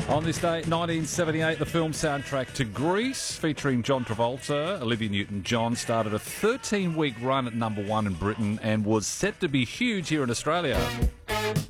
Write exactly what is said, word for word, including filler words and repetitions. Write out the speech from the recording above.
On this day, nineteen seventy-eight, the film soundtrack to Grease, featuring John Travolta, Olivia Newton-John, started a thirteen-week run at number one in Britain and was set to be huge here in Australia.